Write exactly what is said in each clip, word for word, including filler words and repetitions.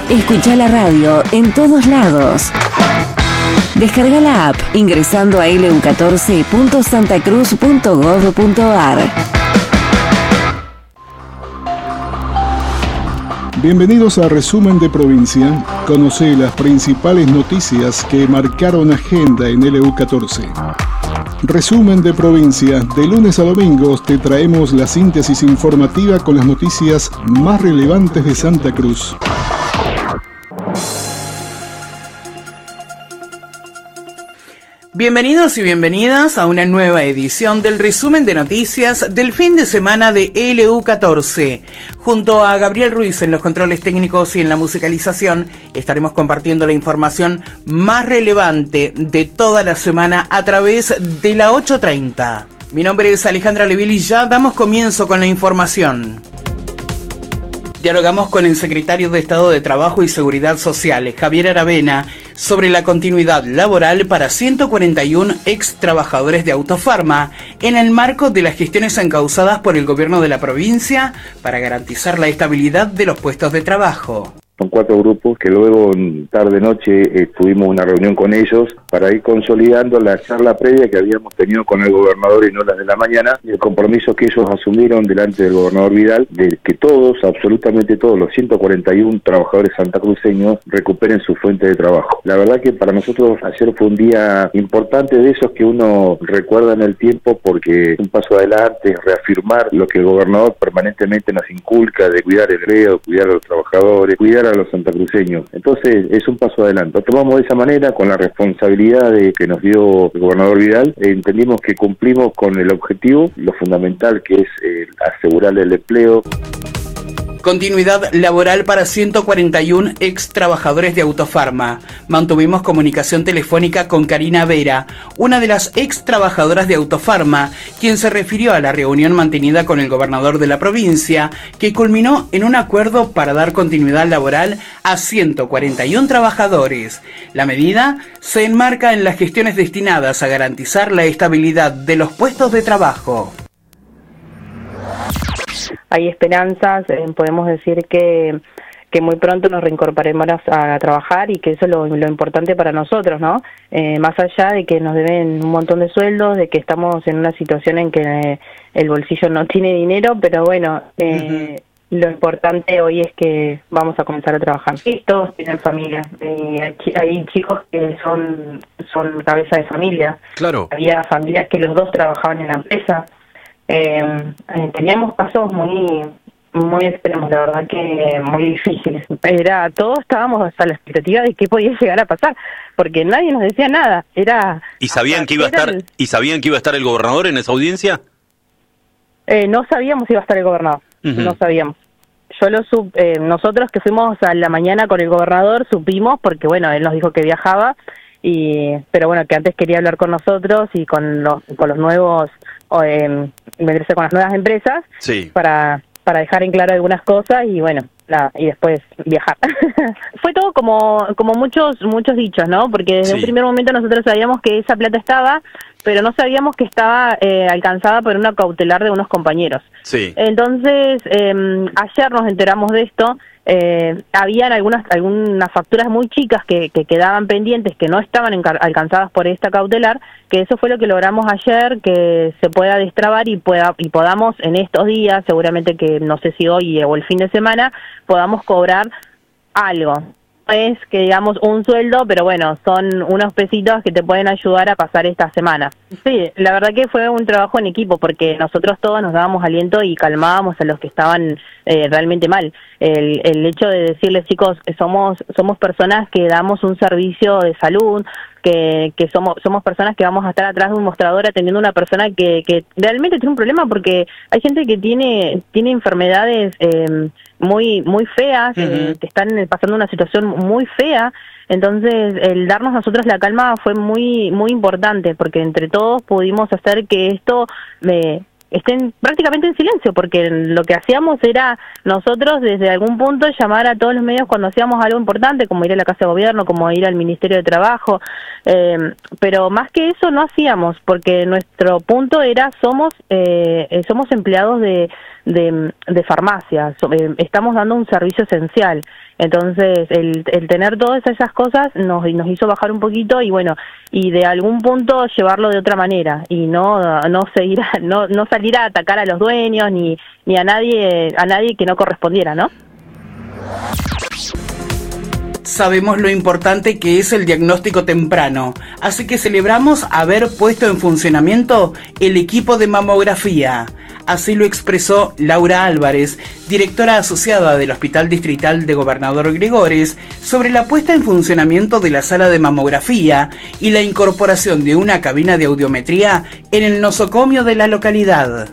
Escucha la radio en todos lados. Descarga la app ingresando a elu catorce punto santacruz punto gov punto ar. Bienvenidos a Resumen de Provincia. Conoce las principales noticias que marcaron agenda en L U catorce. Resumen de Provincia. De lunes a domingos te traemos la síntesis informativa con las noticias más relevantes de Santa Cruz. Bienvenidos y bienvenidas a una nueva edición del resumen de noticias del fin de semana de L U catorce. Junto a Gabriel Ruiz en los controles técnicos y en la musicalización, estaremos compartiendo la información más relevante de toda la semana a través de la ocho treinta. Mi nombre es Alejandra Levil y ya damos comienzo con la información. Dialogamos con el secretario de Estado de Trabajo y Seguridad Social, Javier Aravena, sobre la continuidad laboral para ciento cuarenta y uno ex trabajadores de Autofarma en el marco de las gestiones encauzadas por el gobierno de la provincia para garantizar la estabilidad de los puestos de trabajo. Son cuatro grupos que luego, tarde-noche, eh, tuvimos una reunión con ellos para ir consolidando la charla previa que habíamos tenido con el gobernador en horas de la mañana y el compromiso que ellos asumieron delante del gobernador Vidal de que todos, absolutamente todos, los ciento cuarenta y uno trabajadores santacruceños recuperen su fuente de trabajo. La verdad que para nosotros ayer fue un día importante, de esos que uno recuerda en el tiempo, porque es un paso adelante, reafirmar lo que el gobernador permanentemente nos inculca de cuidar el empleo, cuidar a los trabajadores, cuidar a los santacruceños. Entonces es un paso adelante. Lo tomamos de esa manera, con la responsabilidad de que nos dio el gobernador Vidal. Eh, entendimos que cumplimos con el objetivo, lo fundamental que es eh, asegurar el empleo. Continuidad laboral para ciento cuarenta y uno ex trabajadores de Autofarma. Mantuvimos comunicación telefónica con Karina Vera, una de las ex trabajadoras de Autofarma, quien se refirió a la reunión mantenida con el gobernador de la provincia, que culminó en un acuerdo para dar continuidad laboral a ciento cuarenta y uno trabajadores. La medida se enmarca en las gestiones destinadas a garantizar la estabilidad de los puestos de trabajo. Hay esperanzas, eh, podemos decir que, que muy pronto nos reincorporaremos a, a trabajar y que eso es lo, lo importante para nosotros, ¿no? Eh, más allá de que nos deben un montón de sueldos, de que estamos en una situación en que eh, el bolsillo no tiene dinero, pero bueno, eh, uh-huh. Lo importante hoy es que vamos a comenzar a trabajar. Sí, todos tienen familia, eh, hay, hay chicos que son, son cabeza de familia. Claro. Había familias que los dos trabajaban en la empresa. Eh, eh, teníamos casos muy muy extremos, la verdad que muy difíciles. Era, todos estábamos a la expectativa de qué podía llegar a pasar, porque nadie nos decía nada. Era ¿Y sabían que iba a estar el, y sabían que iba a estar el gobernador en esa audiencia? Eh, no sabíamos si iba a estar el gobernador. Uh-huh. No sabíamos. Yo lo sub, eh, nosotros que fuimos a la mañana con el gobernador supimos, porque bueno, él nos dijo que viajaba. Y, pero bueno, que antes quería hablar con nosotros y con los con los nuevos, o, eh, meterse con las nuevas empresas, sí, para para dejar en claro algunas cosas y bueno, la, y después viajar. Fue todo como como muchos muchos dichos, ¿no? Porque desde sí. un primer momento nosotros sabíamos que esa plata estaba, pero no sabíamos que estaba eh, alcanzada por una cautelar de unos compañeros. Sí. Entonces, eh, ayer nos enteramos de esto. Eh, habían algunas algunas facturas muy chicas que, que quedaban pendientes, que no estaban encar- alcanzadas por esta cautelar, que eso fue lo que logramos ayer, que se pueda destrabar y pueda y podamos en estos días, seguramente que no sé si hoy o el fin de semana, podamos cobrar algo. Es que digamos un sueldo, pero bueno, son unos pesitos que te pueden ayudar a pasar esta semana. Sí, la verdad que fue un trabajo en equipo, porque nosotros todos nos dábamos aliento y calmábamos a los que estaban eh, realmente mal. El, el hecho de decirles, chicos, somos somos personas que damos un servicio de salud, que, que somos somos personas que vamos a estar atrás de un mostrador atendiendo a una persona que, que realmente tiene un problema, porque hay gente que tiene tiene enfermedades eh, muy muy feas, uh-huh. eh, que están pasando una situación muy fea. Entonces, el darnos nosotros la calma fue muy muy importante, porque entre todos pudimos hacer que esto me estén prácticamente en silencio, porque lo que hacíamos era nosotros desde algún punto llamar a todos los medios cuando hacíamos algo importante, como ir a la Casa de Gobierno, como ir al Ministerio de Trabajo, eh, pero más que eso no hacíamos, porque nuestro punto era somos eh, somos empleados de de, de farmacia. So, eh, estamos dando un servicio esencial. Entonces, el, el tener todas esas cosas nos, nos hizo bajar un poquito y bueno, y de algún punto llevarlo de otra manera y no no seguir a, no no salir a atacar a los dueños ni ni a nadie a nadie que no correspondiera, ¿no? Sabemos lo importante que es el diagnóstico temprano, así que celebramos haber puesto en funcionamiento el equipo de mamografía. Así lo expresó Laura Álvarez, directora asociada del Hospital Distrital de Gobernador Gregores, sobre la puesta en funcionamiento de la sala de mamografía y la incorporación de una cabina de audiometría en el nosocomio de la localidad.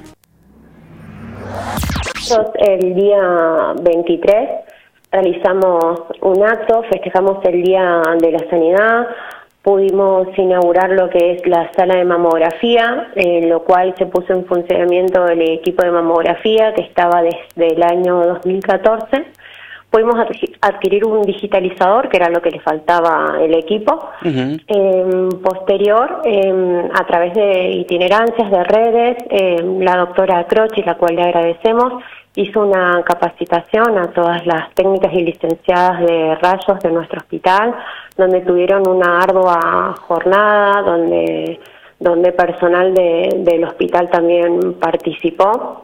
El día veintitrés realizamos un acto, festejamos el Día de la Sanidad. Pudimos inaugurar lo que es la sala de mamografía, en lo cual se puso en funcionamiento el equipo de mamografía que estaba desde el año dos mil catorce. Pudimos adquirir un digitalizador, que era lo que le faltaba al equipo. Uh-huh. Eh, posterior, eh, a través de itinerancias de redes, eh, la doctora Croci, la cual le agradecemos, hizo una capacitación a todas las técnicas y licenciadas de rayos de nuestro hospital, donde tuvieron una ardua jornada, donde, donde personal de, del hospital también participó.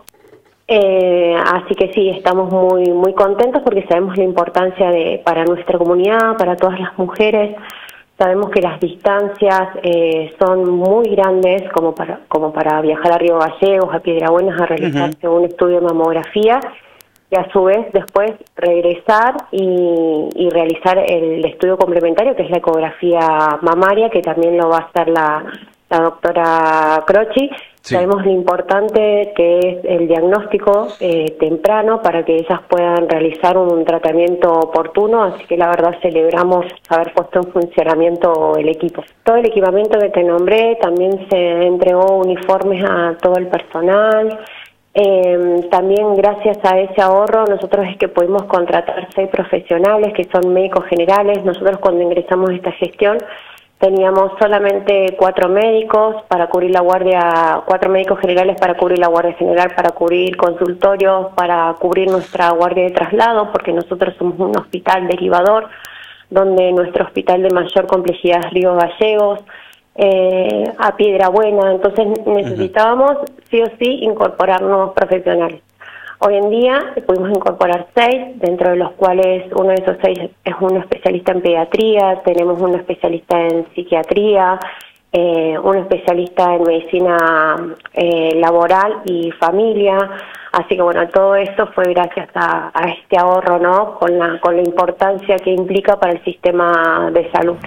Eh, así que sí, estamos muy muy contentos porque sabemos la importancia de para nuestra comunidad, para todas las mujeres. Sabemos que las distancias eh, son muy grandes como para como para viajar a Río Gallegos, a Piedrabuenas a realizarse uh-huh. un estudio de mamografía y a su vez después regresar y, y realizar el estudio complementario que es la ecografía mamaria, que también lo va a hacer la, la doctora Croci. Sí. Sabemos lo importante que es el diagnóstico eh, temprano para que ellas puedan realizar un tratamiento oportuno, así que la verdad celebramos haber puesto en funcionamiento el equipo. Todo el equipamiento que te nombré, también se entregó uniformes a todo el personal. Eh, también gracias a ese ahorro nosotros es que pudimos contratar seis profesionales que son médicos generales. Nosotros cuando ingresamos a esta gestión teníamos solamente cuatro médicos para cubrir la guardia, cuatro médicos generales para cubrir la guardia general, para cubrir consultorios, para cubrir nuestra guardia de traslado, porque nosotros somos un hospital derivador, donde nuestro hospital de mayor complejidad es Río Gallegos, eh, a Piedrabuena, entonces necesitábamos uh-huh. sí o sí incorporar nuevos profesionales. Hoy en día pudimos incorporar seis, dentro de los cuales uno de esos seis es un especialista en pediatría, tenemos un especialista en psiquiatría, eh, un especialista en medicina eh, laboral y familia. Así que bueno, todo esto fue gracias a, a este ahorro, ¿no? Con la, con la importancia que implica para el sistema de salud.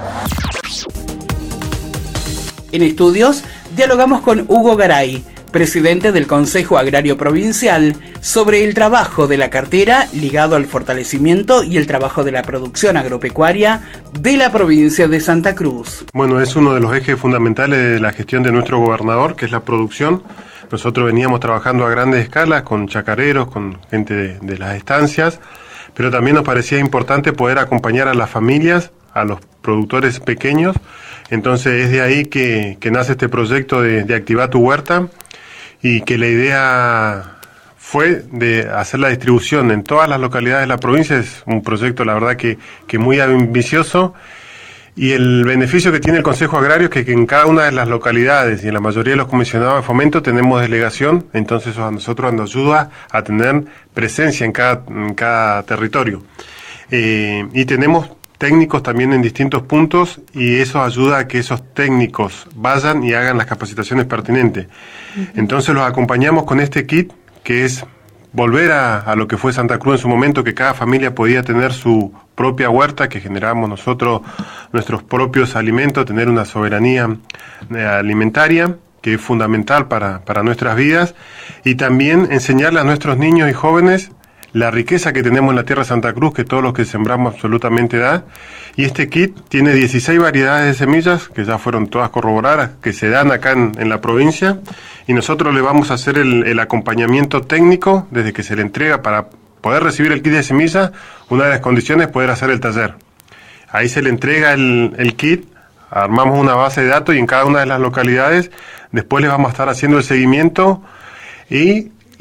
En estudios, dialogamos con Hugo Garay, presidente del Consejo Agrario Provincial, sobre el trabajo de la cartera ligado al fortalecimiento y el trabajo de la producción agropecuaria de la provincia de Santa Cruz. Bueno, es uno de los ejes fundamentales de la gestión de nuestro gobernador, que es la producción. Nosotros veníamos trabajando a grandes escalas con chacareros, con gente de, de las estancias, pero también nos parecía importante poder acompañar a las familias, a los productores pequeños. Entonces es de ahí que, que nace este proyecto de, de Activa tu Huerta, y que la idea fue de hacer la distribución en todas las localidades de la provincia. Es un proyecto, la verdad, que, que muy ambicioso, y el beneficio que tiene el Consejo Agrario es que, que en cada una de las localidades y en la mayoría de los comisionados de fomento tenemos delegación, entonces eso a nosotros nos ayuda a tener presencia en cada, en cada territorio. Eh, y tenemos técnicos también en distintos puntos, y eso ayuda a que esos técnicos vayan y hagan las capacitaciones pertinentes. Uh-huh. Entonces los acompañamos con este kit, que es volver a, a lo que fue Santa Cruz en su momento, que cada familia podía tener su propia huerta, que generábamos nosotros nuestros propios alimentos, tener una soberanía eh, alimentaria, que es fundamental para, para nuestras vidas, y también enseñarle a nuestros niños y jóvenes la riqueza que tenemos en la tierra de Santa Cruz, que todo lo que sembramos absolutamente da. Y este kit tiene dieciséis variedades de semillas, que ya fueron todas corroboradas, que se dan acá en, en la provincia, y nosotros le vamos a hacer el, el acompañamiento técnico desde que se le entrega. Para poder recibir el kit de semillas, una de las condiciones es poder hacer el taller. Ahí se le entrega el, el kit, armamos una base de datos, y en cada una de las localidades después le vamos a estar haciendo el seguimiento, y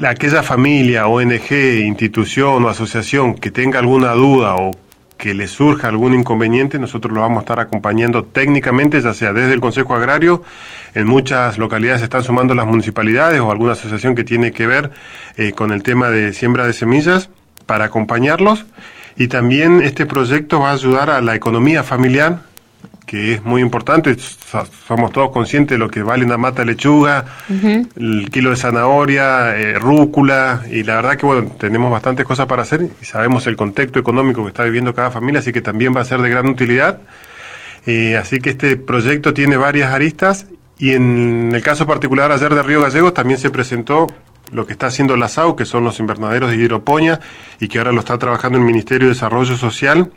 aquella familia, O N G, institución o asociación que tenga alguna duda o que le surja algún inconveniente, nosotros lo vamos a estar acompañando técnicamente, ya sea desde el Consejo Agrario. En muchas localidades se están sumando las municipalidades o alguna asociación que tiene que ver eh, con el tema de siembra de semillas para acompañarlos. Y también este proyecto va a ayudar a la economía familiar, que es muy importante. Somos todos conscientes de lo que vale una mata de lechuga, uh-huh. el kilo de zanahoria, eh, rúcula, y la verdad que bueno, tenemos bastantes cosas para hacer y sabemos el contexto económico que está viviendo cada familia, así que también va a ser de gran utilidad. Eh, así que este proyecto tiene varias aristas, y en el caso particular ayer de Río Gallegos también se presentó lo que está haciendo la S A U, que son los invernaderos de hidroponía, y que ahora lo está trabajando el Ministerio de Desarrollo Social,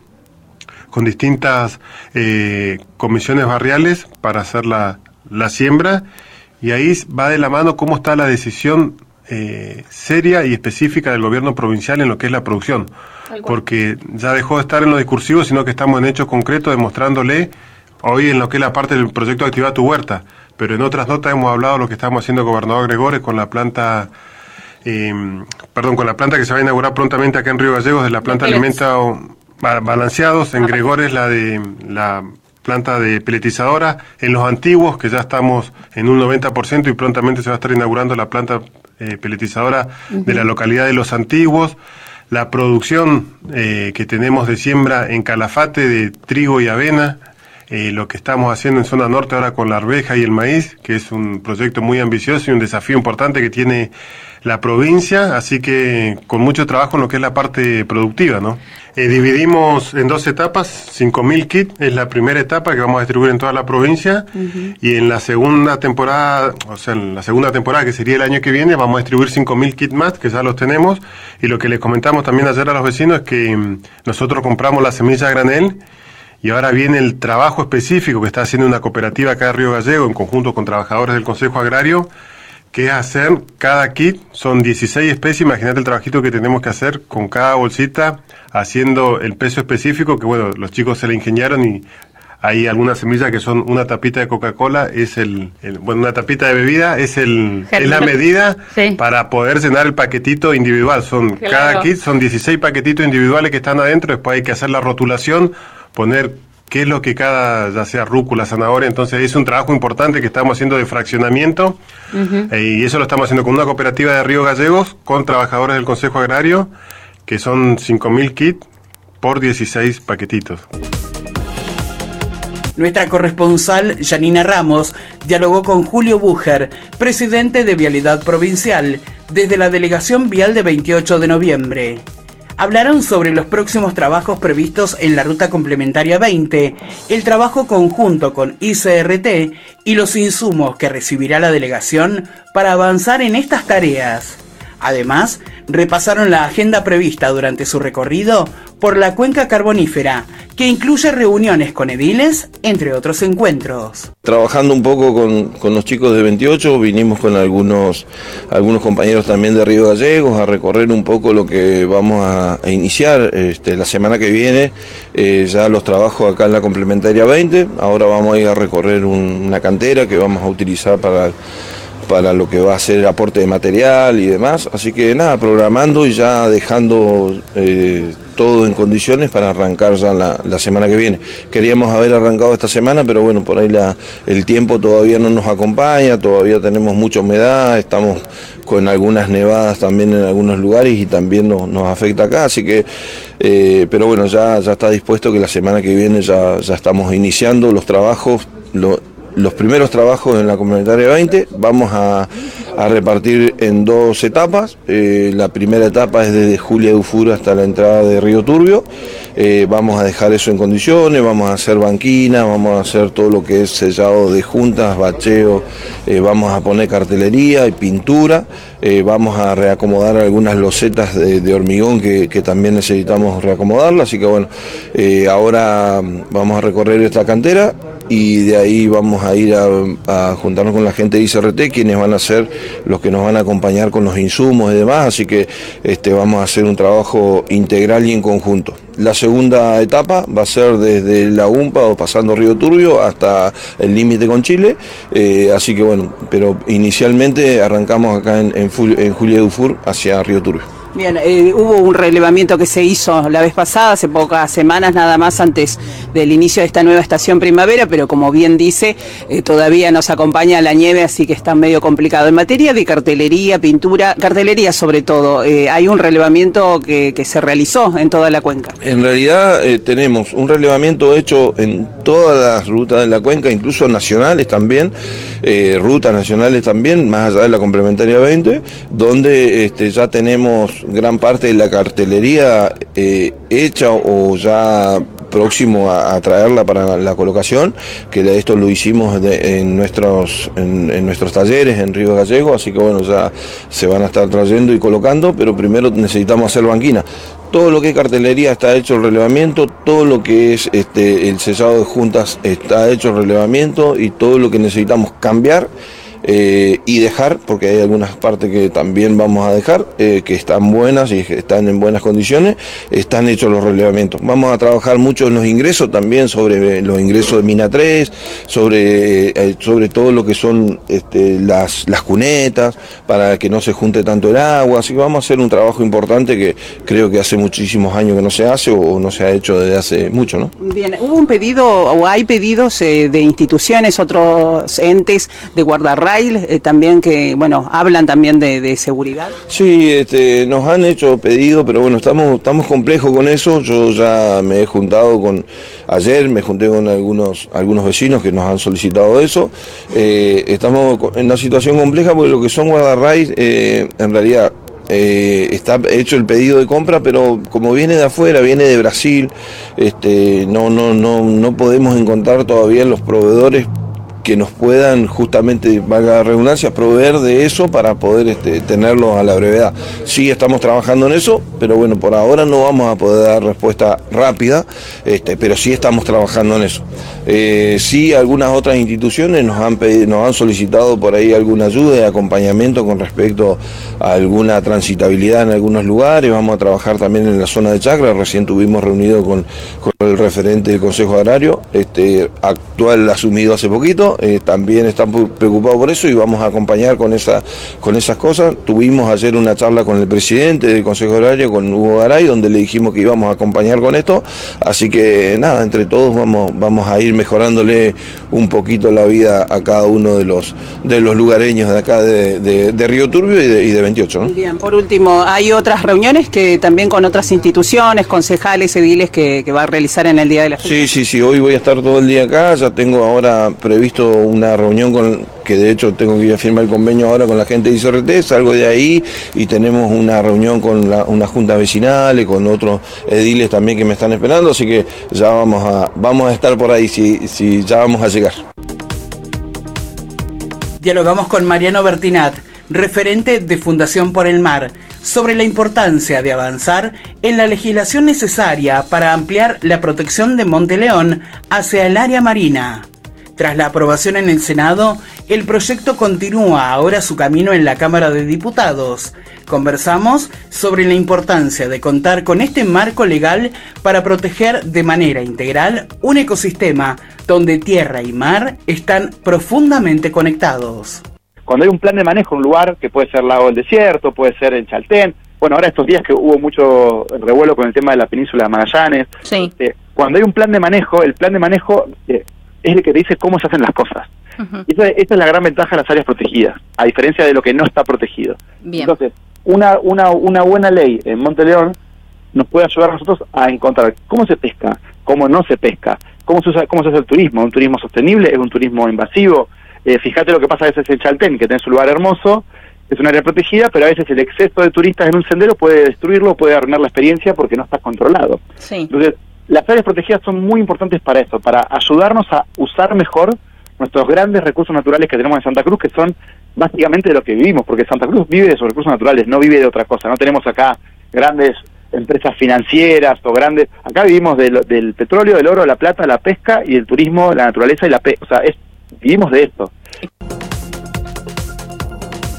con distintas eh, comisiones barriales para hacer la, la siembra, y ahí va de la mano cómo está la decisión eh, seria y específica del gobierno provincial en lo que es la producción, porque ya dejó de estar en lo discursivo, sino que estamos en hechos concretos demostrándole hoy en lo que es la parte del proyecto Activa tu Huerta, pero en otras notas hemos hablado de lo que estamos haciendo el gobernador Gregores con la planta eh, perdón, con la planta que se va a inaugurar prontamente acá en Río Gallegos, de la planta alimento balanceados, en Gregores la de la planta de peletizadora, en los antiguos que ya estamos en un noventa por ciento y prontamente se va a estar inaugurando la planta eh, peletizadora uh-huh. de la localidad de Los Antiguos, la producción eh, que tenemos de siembra en Calafate de trigo y avena, eh, lo que estamos haciendo en zona norte ahora con la arveja y el maíz, que es un proyecto muy ambicioso y un desafío importante que tiene la provincia, así que con mucho trabajo en lo que es la parte productiva, ¿no? Eh, dividimos en dos etapas, cinco mil kits es la primera etapa que vamos a distribuir en toda la provincia, uh-huh. y en la segunda temporada, o sea, en la segunda temporada que sería el año que viene, vamos a distribuir cinco mil kits más, que ya los tenemos, y lo que les comentamos también ayer a los vecinos es que um, nosotros compramos la semilla a granel, y ahora viene el trabajo específico que está haciendo una cooperativa acá de Río Gallegos, en conjunto con trabajadores del Consejo Agrario, que es hacer cada kit, son dieciséis especies, imagínate el trabajito que tenemos que hacer con cada bolsita, haciendo el peso específico, que bueno, los chicos se le ingeniaron y hay algunas semillas que son una tapita de Coca-Cola, es el, el bueno, una tapita de bebida, es el es la medida sí. para poder llenar el paquetito individual, son claro. cada kit, son dieciséis paquetitos individuales que están adentro, después hay que hacer la rotulación, poner qué es lo que cada, ya sea rúcula, zanahoria, entonces es un trabajo importante que estamos haciendo de fraccionamiento, uh-huh. eh, y eso lo estamos haciendo con una cooperativa de Río Gallegos, con trabajadores del Consejo Agrario, que son cinco mil kits por dieciséis paquetitos. Nuestra corresponsal, Janina Ramos, dialogó con Julio Búger, presidente de Vialidad Provincial, desde la Delegación Vial de veintiocho de noviembre. Hablaron sobre los próximos trabajos previstos en la Ruta Complementaria veinte, el trabajo conjunto con I C R T y los insumos que recibirá la delegación para avanzar en estas tareas. Además, repasaron la agenda prevista durante su recorrido por la cuenca carbonífera, que incluye reuniones con ediles, entre otros encuentros. Trabajando un poco con, con los chicos de veintiocho, vinimos con algunos, algunos compañeros también de Río Gallegos a recorrer un poco lo que vamos a, a iniciar este, la semana que viene, eh, ya los trabajos acá en la Complementaria veinte. Ahora vamos a ir a recorrer un, una cantera que vamos a utilizar para... para lo que va a ser el aporte de material y demás, así que nada, programando y ya dejando eh, todo en condiciones para arrancar ya la, la semana que viene. Queríamos haber arrancado esta semana, pero bueno, por ahí la, el tiempo todavía no nos acompaña, todavía tenemos mucha humedad, estamos con algunas nevadas también en algunos lugares y también nos, nos afecta acá, así que, eh, pero bueno, ya, ya está dispuesto que la semana que viene ya, ya estamos iniciando los trabajos, lo, los primeros trabajos en la Complementaria veinte, vamos a, a repartir en dos etapas. Eh, la primera etapa es desde Julia Dufour hasta la entrada de Río Turbio. Eh, vamos a dejar eso en condiciones, vamos a hacer banquina, vamos a hacer todo lo que es sellado de juntas, bacheo, eh, vamos a poner cartelería y pintura, eh, vamos a reacomodar algunas losetas de, de hormigón que, que también necesitamos reacomodarlas, así que bueno, eh, ahora vamos a recorrer esta cantera y de ahí vamos a ir a, a juntarnos con la gente de I C R T, quienes van a hacer los que nos van a acompañar con los insumos y demás, así que este, vamos a hacer un trabajo integral y en conjunto. La segunda etapa va a ser desde la UMPA o pasando Río Turbio hasta el límite con Chile, eh, así que bueno, pero inicialmente arrancamos acá en, en, en Julia Dufour hacia Río Turbio. Bien, eh, hubo un relevamiento que se hizo la vez pasada, hace pocas semanas nada más antes del inicio de esta nueva estación primavera, pero como bien dice, eh, todavía nos acompaña la nieve, así que está medio complicado. En materia de cartelería, pintura, cartelería sobre todo, eh, hay un relevamiento que, que se realizó en toda la cuenca. En realidad eh, tenemos un relevamiento hecho en todas las rutas de la cuenca, incluso nacionales también, eh, rutas nacionales también, más allá de la complementaria veinte, donde este, ya tenemos gran parte de la cartelería eh, hecha o ya próximo a, a traerla para la colocación, que esto lo hicimos de, en nuestros en, en nuestros talleres en Río Gallego, así que bueno, ya se van a estar trayendo y colocando, pero primero necesitamos hacer banquina. Todo lo que es cartelería está hecho el relevamiento, todo lo que es este, el sellado de juntas está hecho el relevamiento, y todo lo que necesitamos cambiar Eh, y dejar, porque hay algunas partes que también vamos a dejar, eh, que están buenas y que están en buenas condiciones, están hechos los relevamientos. Vamos a trabajar mucho en los ingresos también, sobre los ingresos de Mina tres, sobre, eh, sobre todo lo que son este, las, las cunetas, para que no se junte tanto el agua, así que vamos a hacer un trabajo importante que creo que hace muchísimos años que no se hace o no se ha hecho desde hace mucho, ¿no? Bien, hubo un pedido, o hay pedidos eh, de instituciones, otros entes de guardarrayos, Eh, también que, bueno, hablan también de, de seguridad. Sí, este, nos han hecho pedido, pero bueno, estamos, estamos complejos con eso. Yo ya me he juntado con, ayer me junté con algunos, algunos vecinos que nos han solicitado eso. Eh, estamos en una situación compleja porque lo que son guardarrayos, eh, en realidad, Eh, está hecho el pedido de compra, pero como viene de afuera, viene de Brasil, este, no, no, no, no podemos encontrar todavía los proveedores que nos puedan, justamente, valga la redundancia, proveer de eso para poder este, tenerlo a la brevedad. Sí estamos trabajando en eso, pero bueno, por ahora no vamos a poder dar respuesta rápida, este, pero sí estamos trabajando en eso. Eh, sí, algunas otras instituciones nos han pedido, nos han solicitado por ahí alguna ayuda y acompañamiento con respecto a alguna transitabilidad en algunos lugares. Vamos a trabajar también en la zona de Chacra. Recién tuvimos reunido con, con el referente del Consejo Agrario, este, actual asumido hace poquito. Eh, también están preocupados por eso y vamos a acompañar con, esa, con esas cosas. Tuvimos ayer una charla con el presidente del Consejo Agrario, con Hugo Garay, donde le dijimos que íbamos a acompañar con esto, así que nada, entre todos vamos, vamos a ir mejorándole un poquito la vida a cada uno de los, de los lugareños de acá de, de, de Río Turbio y de, y de veintiocho, ¿no? Bien, por último, hay otras reuniones que también con otras instituciones, concejales, ediles que, que va a realizar en el día de la fecha. Sí, sí, sí, hoy voy a estar todo el día acá, ya tengo ahora previsto una reunión con, que de hecho tengo que ir a firmar el convenio ahora con la gente de I C R T, salgo de ahí y tenemos una reunión con la, una junta vecinal y con otros ediles también que me están esperando, así que ya vamos a, vamos a estar por ahí, si, si ya vamos a llegar. Dialogamos con Mariano Bertinat, referente de Fundación por el Mar, sobre la importancia de avanzar en la legislación necesaria para ampliar la protección de Monte León hacia el área marina. Tras la aprobación en el Senado, el proyecto continúa ahora su camino en la Cámara de Diputados. Conversamos sobre la importancia de contar con este marco legal para proteger de manera integral un ecosistema donde tierra y mar están profundamente conectados. Cuando hay un plan de manejo en un lugar, que puede ser Lago del Desierto, puede ser en Chaltén, bueno, ahora estos días que hubo mucho revuelo con el tema de la península de Magallanes, sí. eh, cuando hay un plan de manejo, el plan de manejo eh, es el que te dice cómo se hacen las cosas. Uh-huh. Y esa, esa es la gran ventaja de las áreas protegidas, a diferencia de lo que no está protegido. Bien. Entonces, una, una, una buena ley en Monte León nos puede ayudar a nosotros a encontrar cómo se pesca, cómo no se pesca, cómo se usa, cómo se hace el turismo. ¿Un turismo sostenible? ¿Es un turismo invasivo? Eh, fíjate lo que pasa a veces en Chaltén, que tenés un lugar hermoso, es un área protegida, pero a veces el exceso de turistas en un sendero puede destruirlo, puede arruinar la experiencia porque no está controlado. Sí. Entonces, las áreas protegidas son muy importantes para eso, para ayudarnos a usar mejor nuestros grandes recursos naturales que tenemos en Santa Cruz, que son básicamente de lo que vivimos, porque Santa Cruz vive de sus recursos naturales, no vive de otra cosa. No tenemos acá grandes empresas financieras o grandes... Acá vivimos de lo, del petróleo, del oro, la plata, la pesca y el turismo, la naturaleza y la pesca. O sea, es, vivimos de esto.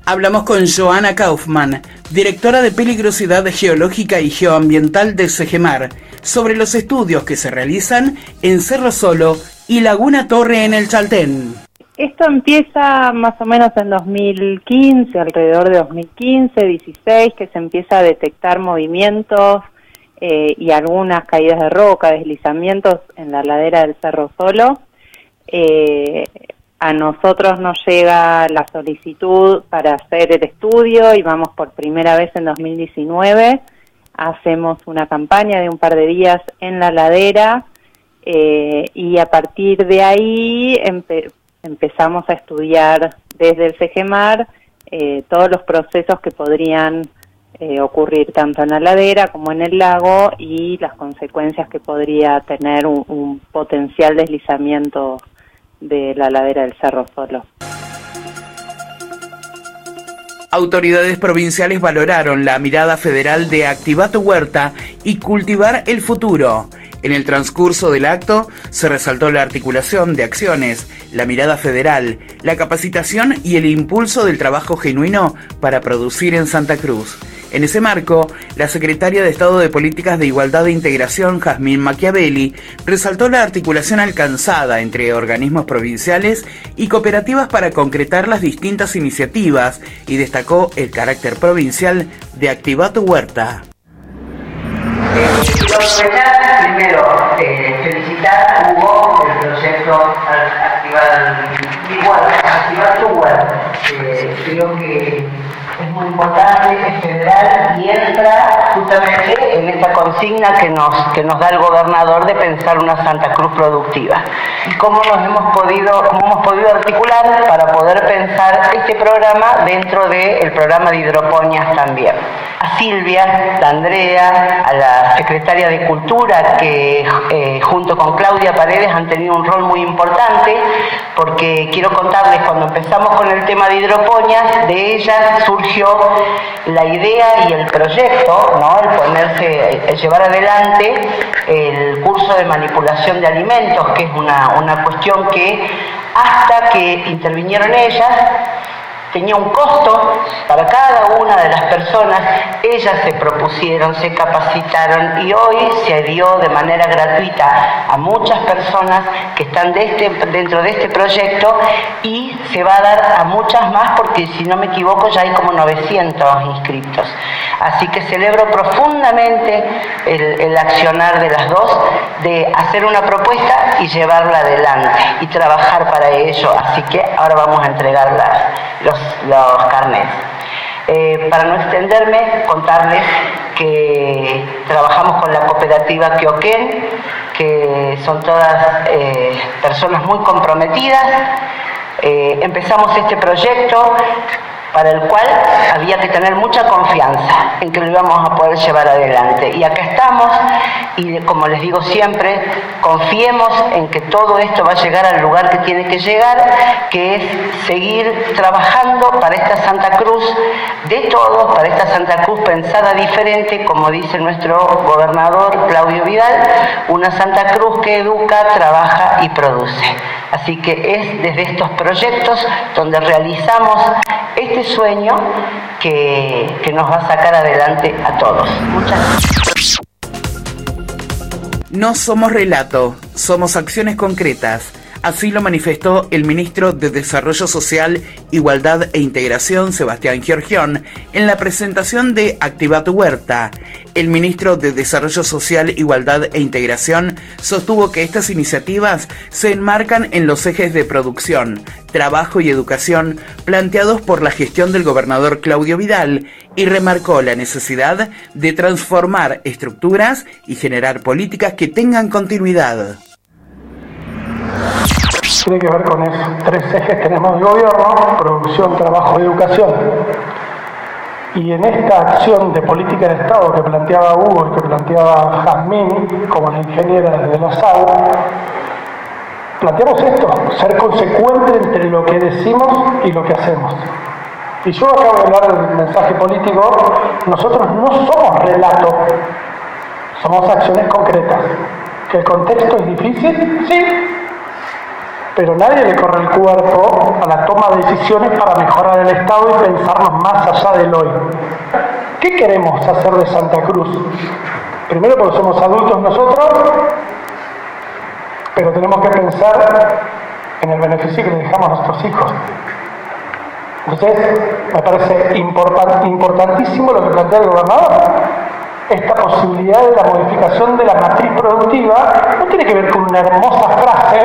Hablamos con Joana Kaufman, directora de Peligrosidad Geológica y Geoambiental de SEGEMAR, sobre los estudios que se realizan en Cerro Solo y Laguna Torre en el Chaltén. Esto empieza más o menos en dos mil quince, alrededor de dos mil quince, dieciséis, que se empieza a detectar movimientos eh, y algunas caídas de roca, deslizamientos en la ladera del Cerro Solo. Eh, a nosotros nos llega la solicitud para hacer el estudio y vamos por primera vez en dos mil diecinueve. Hacemos una campaña de un par de días en la ladera eh, y a partir de ahí empe- empezamos a estudiar desde el SEGEMAR eh, todos los procesos que podrían eh, ocurrir tanto en la ladera como en el lago y las consecuencias que podría tener un, un potencial deslizamiento de la ladera del Cerro Solo. Autoridades provinciales valoraron la mirada federal de Activa tu Huerta y cultivar el futuro. En el transcurso del acto se resaltó la articulación de acciones, la mirada federal, la capacitación y el impulso del trabajo genuino para producir en Santa Cruz. En ese marco, la secretaria de Estado de Políticas de Igualdad e Integración, Jazmín Machiavelli, resaltó la articulación alcanzada entre organismos provinciales y cooperativas para concretar las distintas iniciativas y destacó el carácter provincial de Activa tu Huerta. Quiero empezar primero eh, felicitar a Hugo del proyecto Activar, igual, Activar tu Huerta. Eh, creo que es muy importante, es federal y entra justamente en esta consigna que nos, que nos da el gobernador de pensar una Santa Cruz productiva. Y cómo nos hemos podido, cómo hemos podido articular para poder pensar este programa dentro del programa de hidroponías también. A Silvia, a Andrea, a la secretaria de Cultura, que eh, junto con Claudia Paredes han tenido un rol muy importante, porque quiero contarles, cuando empezamos con el tema de hidroponías, de ellas surgió la idea y el proyecto, ¿no? El ponerse, el llevar adelante el curso de manipulación de alimentos, que es una, una cuestión que hasta que intervinieron ellas tenía un costo para cada una de las personas. Ellas se propusieron, se capacitaron y hoy se dio de manera gratuita a muchas personas que están de este, dentro de este proyecto y se va a dar a muchas más porque, si no me equivoco, ya hay como novecientos inscritos. Así que celebro profundamente el, el accionar de las dos, de hacer una propuesta y llevarla adelante y trabajar para ello. Así que ahora vamos a entregar las, los los carnets. Eh, para no extenderme, contarles que trabajamos con la cooperativa Quioquén, que son todas eh, personas muy comprometidas. Eh, empezamos este proyecto para el cual había que tener mucha confianza en que lo íbamos a poder llevar adelante. Y acá estamos, y como les digo siempre, confiemos en que todo esto va a llegar al lugar que tiene que llegar, que es seguir trabajando para esta Santa Cruz de todos, para esta Santa Cruz pensada diferente, como dice nuestro gobernador Claudio Vidal, una Santa Cruz que educa, trabaja y produce. Así que es desde estos proyectos donde realizamos este sueño que, que nos va a sacar adelante a todos. Muchas gracias. No somos relato, somos acciones concretas. Así lo manifestó el ministro de Desarrollo Social, Igualdad e Integración, Sebastián Giorgión, en la presentación de Activa tu Huerta. El ministro de Desarrollo Social, Igualdad e Integración sostuvo que estas iniciativas se enmarcan en los ejes de producción, trabajo y educación planteados por la gestión del gobernador Claudio Vidal y remarcó la necesidad de transformar estructuras y generar políticas que tengan continuidad. Tiene que ver con esos tres ejes que tenemos de gobierno: producción, trabajo y educación. Y en esta acción de política de Estado que planteaba Hugo y que planteaba Jazmín como la ingeniera de la S A U, planteamos esto: ser consecuente entre lo que decimos y lo que hacemos. Y yo acabo de hablar del mensaje político. Nosotros no somos relato, somos acciones concretas. ¿Que el contexto es difícil? Sí. pero nadie le corre el cuerpo a la toma de decisiones para mejorar el Estado y pensarnos más allá del hoy. ¿Qué queremos hacer de Santa Cruz? Primero porque somos adultos nosotros, pero tenemos que pensar en el beneficio que le dejamos a nuestros hijos. Entonces, me parece important, importantísimo lo que plantea el gobernador. Esta posibilidad de la modificación de la matriz productiva no tiene que ver con una hermosa frase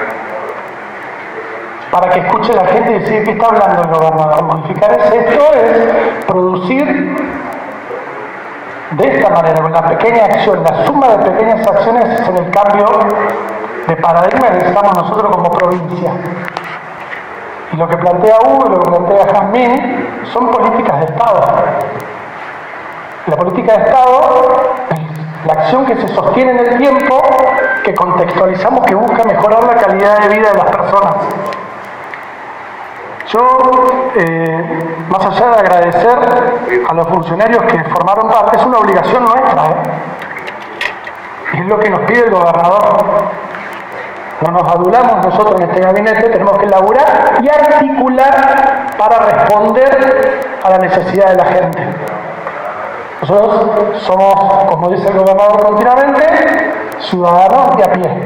para que escuche la gente y decir, ¿qué está hablando el gobernador? Modificar es esto, es producir de esta manera, con la pequeña acción, la suma de pequeñas acciones es en el cambio de paradigma que necesitamos nosotros como provincia. Y lo que plantea Hugo y lo que plantea Jazmín son políticas de Estado. La política de Estado es la acción que se sostiene en el tiempo, que contextualizamos, que busca mejorar la calidad de vida de las personas. Yo, eh, más allá de agradecer a los funcionarios que formaron parte, es una obligación nuestra, ¿eh? Es lo que nos pide el gobernador. No nos adulamos nosotros en este gabinete, tenemos que laburar y articular para responder a la necesidad de la gente. Nosotros somos, como dice el gobernador continuamente, ciudadanos de a pie.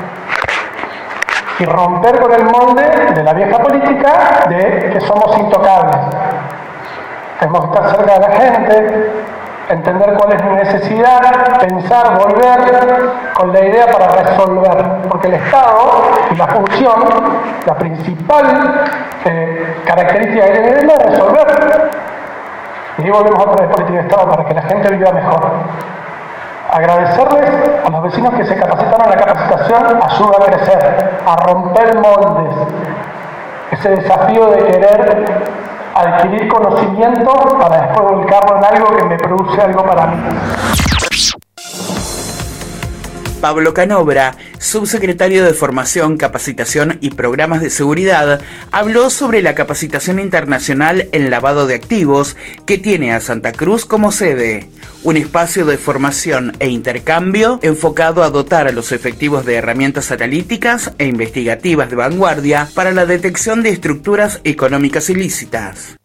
Y romper con el molde de la vieja política de que somos intocables. Tenemos que estar cerca de la gente, entender cuál es mi necesidad, pensar, volver con la idea para resolver. Porque el Estado y la función, la principal eh, característica que tiene es resolver. Y ahí volvemos otra vez política de Estado para que la gente viva mejor. Agradecerles a los vecinos que se capacitaron. La capacitación ayuda a crecer, a romper moldes. Ese desafío de querer adquirir conocimiento para después volcarlo en algo que me produce algo para mí. Pablo Canobra, subsecretario de Formación, Capacitación y Programas de Seguridad, habló sobre la capacitación internacional en lavado de activos que tiene a Santa Cruz como sede, un espacio de formación e intercambio enfocado a dotar a los efectivos de herramientas analíticas e investigativas de vanguardia para la detección de estructuras económicas ilícitas.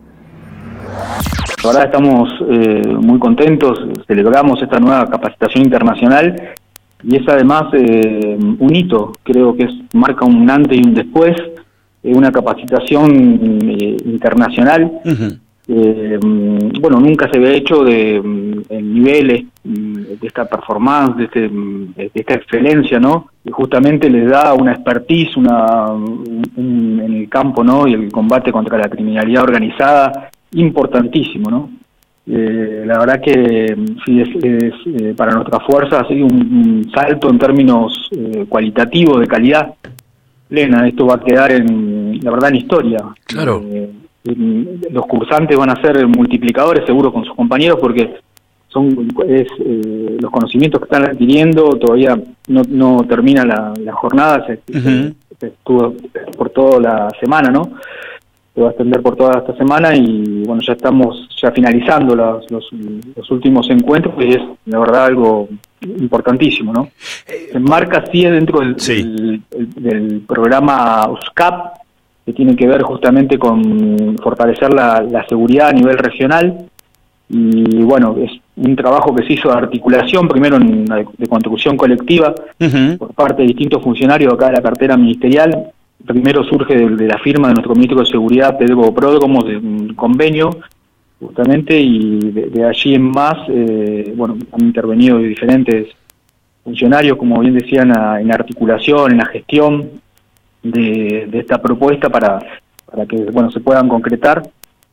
La verdad estamos eh, muy contentos, celebramos esta nueva capacitación internacional y es además eh, un hito, creo que es, marca un antes y un después, eh, una capacitación eh, internacional. Uh-huh. eh, bueno, nunca se había hecho de en niveles de esta performance, de, este, de esta excelencia, ¿no? Y justamente les da una expertise una, un, en el campo, ¿no? Y el combate contra la criminalidad organizada, importantísimo, ¿no? Eh, la verdad que sí, es, es eh, para nuestra fuerza ha sido un, un salto en términos eh, cualitativos, de calidad plena. Esto va a quedar en, la verdad, en historia. Claro. Eh, los cursantes van a ser multiplicadores seguro con sus compañeros porque son es, eh, los conocimientos que están adquiriendo. Todavía no, no termina la, la jornada, se, uh-huh. se estuvo por toda la semana, ¿no? Se va a extender por toda esta semana y bueno, ya estamos ya finalizando los, los, los últimos encuentros y es la verdad algo importantísimo, ¿no? Se enmarca así dentro del, sí. del, del programa U S C A P, que tiene que ver justamente con fortalecer la, la seguridad a nivel regional y bueno, es un trabajo que se hizo de articulación, primero en, de construcción colectiva, uh-huh. por parte de distintos funcionarios acá de la cartera ministerial. Primero surge de, de la firma de nuestro ministro de Seguridad, Pedro Pródromo, de un convenio, justamente, y de, de allí en más, eh, bueno, han intervenido diferentes funcionarios, como bien decían, a, en la articulación, en la gestión de, de esta propuesta para, para que, bueno, se puedan concretar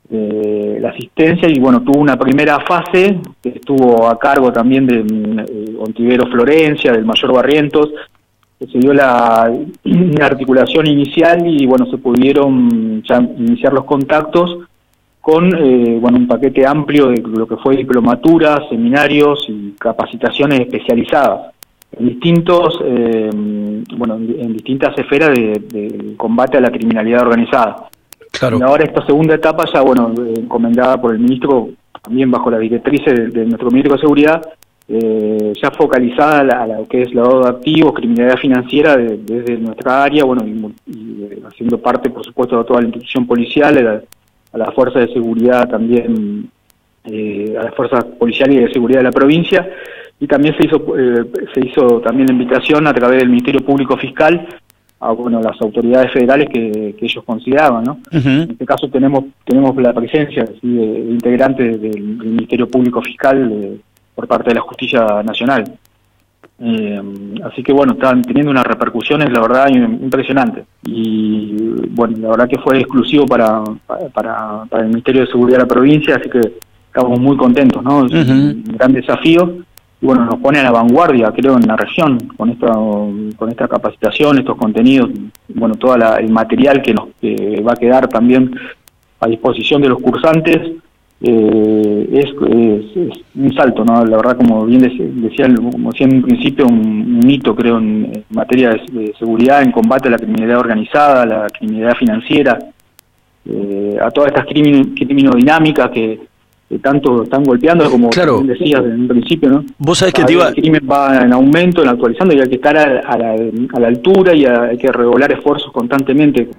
eh, la asistencia. Y, bueno, tuvo una primera fase que estuvo a cargo también de eh, Ontivero Florencia, del Mayor Barrientos. Se dio la, la articulación inicial y bueno, se pudieron ya iniciar los contactos con eh, bueno, un paquete amplio de lo que fue diplomaturas, seminarios y capacitaciones especializadas en distintos eh, bueno en distintas esferas de, de combate a la criminalidad organizada. Claro. Y ahora esta segunda etapa ya bueno encomendada por el ministro, también bajo las directrices de, de nuestro ministro de Seguridad, eh, ya focalizada a, la, a lo que es lavado de activos, criminalidad financiera de, desde nuestra área, bueno, y, y eh, haciendo parte, por supuesto, de toda la institución policial, a la, a la fuerza de seguridad también, eh, a las fuerzas policiales y de seguridad de la provincia, y también se hizo eh, se hizo también la invitación a través del Ministerio Público Fiscal a bueno las autoridades federales que, que ellos consideraban, ¿no? Uh-huh. En este caso tenemos tenemos la presencia ¿sí? de, de integrantes del, del Ministerio Público Fiscal de, por parte de la Justicia Nacional. Eh, así que bueno, están teniendo unas repercusiones, la verdad, impresionantes. Y bueno, la verdad que fue exclusivo para, para, para el Ministerio de Seguridad de la provincia, así que estamos muy contentos, ¿no? Es uh-huh. un gran desafío. Y bueno, nos pone a la vanguardia, creo, en la región, con esta con esta capacitación, estos contenidos, bueno, todo la, el material que nos que va a quedar también a disposición de los cursantes, eh, es, es, es un salto, ¿no? La verdad, como bien decía, como decía en un principio, un, un hito, creo, en, en materia de, de seguridad, en combate a la criminalidad organizada, a la criminalidad financiera, eh, a todas estas crimin, criminodinámicas que que tanto están golpeando, como claro. decías en un principio, ¿no? Vos sabés que te iba... El crimen va en aumento, en actualizando, y hay que estar a, a, la, a la altura y a, hay que redoblar esfuerzos constantemente.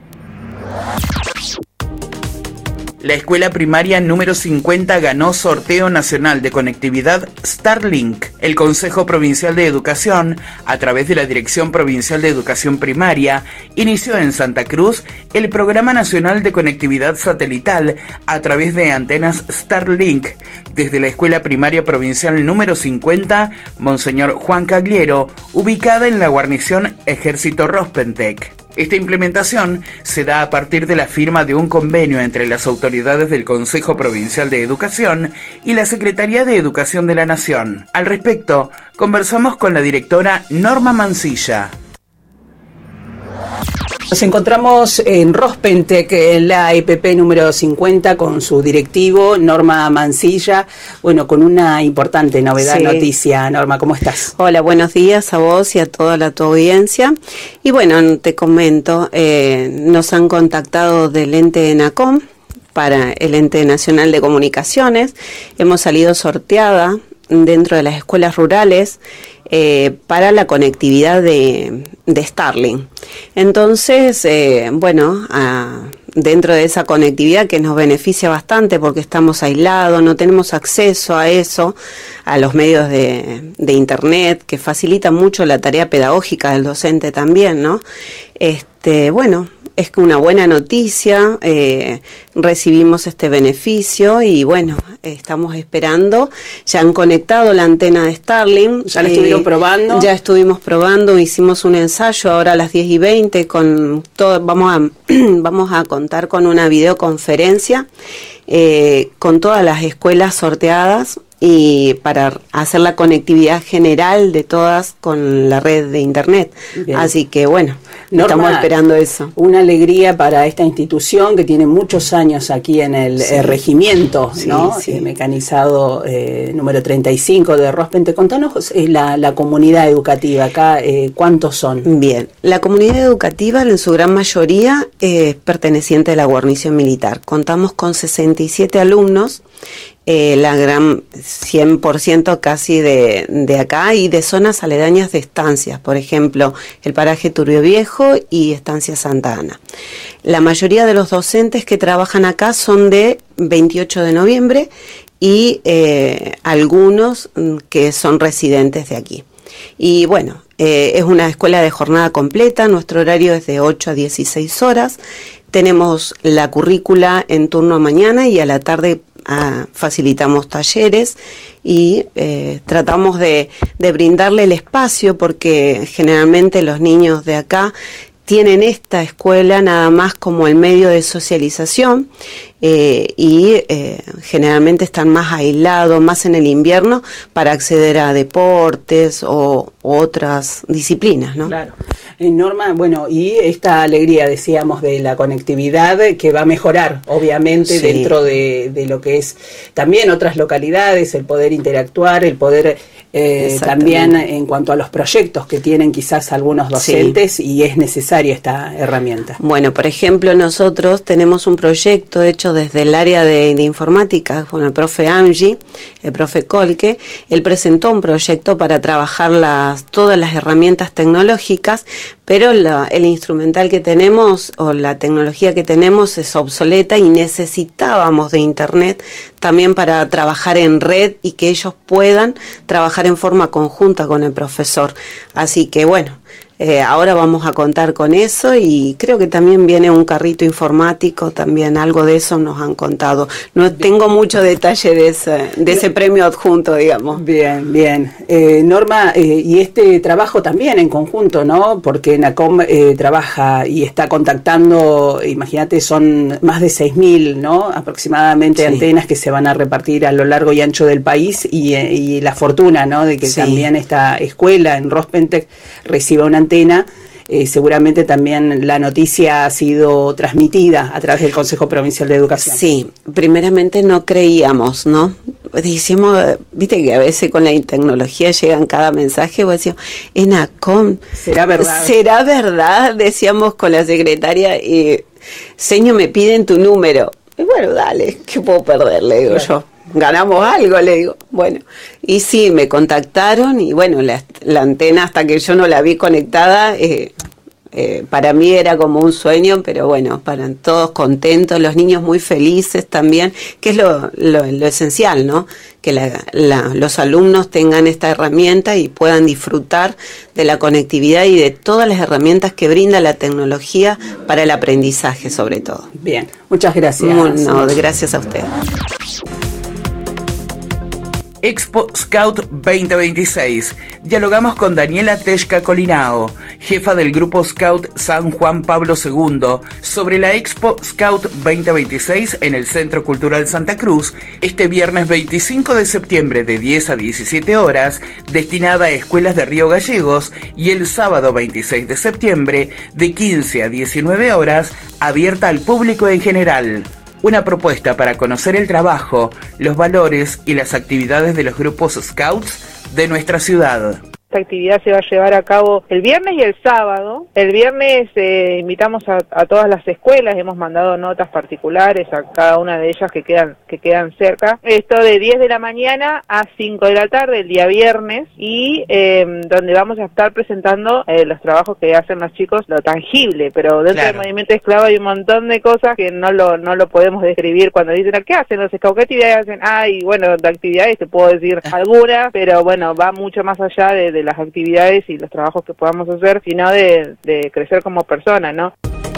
La escuela primaria número cincuenta ganó sorteo nacional de conectividad Starlink. El Consejo Provincial de Educación, a través de la Dirección Provincial de Educación Primaria, inició en Santa Cruz el Programa Nacional de Conectividad Satelital a través de antenas Starlink. Desde la escuela primaria provincial número cincuenta, Monseñor Juan Cagliero, ubicada en la guarnición Ejército Rospentec. Esta implementación se da a partir de la firma de un convenio entre las autoridades del Consejo Provincial de Educación y la Secretaría de Educación de la Nación. Al respecto, conversamos con la directora Norma Mancilla. Nos encontramos en Rospentec, en la E P P número cincuenta, con su directivo, Norma Mancilla, bueno, con una importante novedad, sí. Noticia. Norma, ¿cómo estás? Hola, buenos días a vos y a toda la tu audiencia. Y bueno, te comento, eh, nos han contactado del ente ENACOM para el Ente Nacional de Comunicaciones. Hemos salido sorteada dentro de las escuelas rurales eh, para la conectividad de, de Starlink. Entonces, eh, bueno, a, dentro de esa conectividad que nos beneficia bastante porque estamos aislados, no tenemos acceso a eso, a los medios de, de internet, que facilitan mucho la tarea pedagógica del docente también, ¿no? Este, bueno, es una buena noticia, eh, recibimos este beneficio y bueno, estamos esperando. Ya han conectado la antena de Starlink. ¿Ya la eh, estuvieron probando? Ya estuvimos probando, hicimos un ensayo ahora a las diez y veinte con todo, vamos a, vamos a contar con una videoconferencia eh, con todas las escuelas sorteadas y para hacer la conectividad general de todas con la red de internet. Bien. Así que bueno, Norma, estamos esperando eso. Una alegría para esta institución que tiene muchos años aquí en el sí. eh, regimiento, sí, ¿no? Sí. Eh, mecanizado eh, número treinta y cinco de Rospentec. Contanos eh, la, la comunidad educativa acá, eh, ¿cuántos son? Bien, la comunidad educativa en su gran mayoría es perteneciente a la guarnición militar. Contamos con sesenta y siete alumnos. Eh, la gran cien por ciento casi de, de acá y de zonas aledañas de estancias, por ejemplo, el paraje Turbio Viejo y Estancia Santa Ana. La mayoría de los docentes que trabajan acá son de veintiocho de noviembre y eh, algunos que son residentes de aquí. Y bueno, eh, es una escuela de jornada completa, nuestro horario es de ocho a dieciséis horas, tenemos la currícula en turno mañana y a la tarde Ah, facilitamos talleres y eh, tratamos de, de brindarle el espacio porque generalmente los niños de acá tienen esta escuela nada más como el medio de socialización eh, y eh, generalmente están más aislados, más en el invierno para acceder a deportes o, o otras disciplinas, ¿no? Claro. Eh, Norma, bueno, y esta alegría, decíamos, de la conectividad que va a mejorar, obviamente, sí. dentro de, de lo que es también otras localidades, el poder interactuar, el poder eh, también en cuanto a los proyectos que tienen quizás algunos docentes sí. y es necesaria esta herramienta. Bueno, por ejemplo, nosotros tenemos un proyecto hecho hecho desde el área de, de informática con el profe Angie, el profe Colque. Él presentó un proyecto para trabajar las, todas las herramientas tecnológicas, pero la, el instrumental que tenemos o la tecnología que tenemos es obsoleta y necesitábamos de internet también para trabajar en red y que ellos puedan trabajar en forma conjunta con el profesor. Así que bueno, Eh, ahora vamos a contar con eso y creo que también viene un carrito informático, también algo de eso nos han contado. No tengo mucho detalle de ese, de ese premio adjunto, digamos. Bien, bien. Eh, Norma, eh, y este trabajo también en conjunto, ¿no? Porque NACOM eh, trabaja y está contactando, imagínate, son más de seis mil, ¿no? Aproximadamente, sí, antenas que se van a repartir a lo largo y ancho del país y, eh, y la fortuna, ¿no? De que sí, también esta escuela en Rospentec reciba una antena. Eh, seguramente también la noticia ha sido transmitida a través del Consejo Provincial de Educación. Sí, primeramente no creíamos, ¿no? Decíamos, viste que a veces con la tecnología llegan cada mensaje, vos decíamos, en NACOM, ¿será verdad? ¿Será verdad? Decíamos con la secretaria, y señor, me piden tu número. Y bueno, dale, ¿qué puedo perder? Le digo claro. yo. Ganamos algo, le digo. Bueno, y sí, me contactaron y bueno, la, la antena hasta que yo no la vi conectada, eh, eh, para mí era como un sueño, pero bueno, para todos contentos, los niños muy felices también, que es lo, lo, lo esencial, ¿no? Que la, la, los alumnos tengan esta herramienta y puedan disfrutar de la conectividad y de todas las herramientas que brinda la tecnología para el aprendizaje, sobre todo. Bien, muchas gracias. No, no, gracias a usted. Expo Scout veinte veintiséis. Dialogamos con Daniela Teschka Colinao, jefa del Grupo Scout San Juan Pablo segundo, sobre la Expo Scout veinte veintiséis en el Centro Cultural Santa Cruz, este viernes veinticinco de septiembre de diez a diecisiete horas, destinada a escuelas de Río Gallegos, y el sábado veintiséis de septiembre de quince a diecinueve horas, abierta al público en general. Una propuesta para conocer el trabajo, los valores y las actividades de los grupos Scouts de nuestra ciudad. Esta actividad se va a llevar a cabo el viernes y el sábado. El viernes eh, invitamos a, a todas las escuelas, hemos mandado notas particulares a cada una de ellas que quedan que quedan cerca. Esto de diez de la mañana a cinco de la tarde el día viernes y eh, donde vamos a estar presentando eh, los trabajos que hacen los chicos, lo tangible, pero dentro claro. del movimiento esclavo hay un montón de cosas que no lo no lo podemos describir. Cuando dicen, ¿qué hacen los scouts? ¿Qué actividades hacen? Ay, bueno, de actividades te puedo decir algunas, pero bueno, va mucho más allá de, de de las actividades y los trabajos que podamos hacer, sino de, de crecer como persona, ¿no?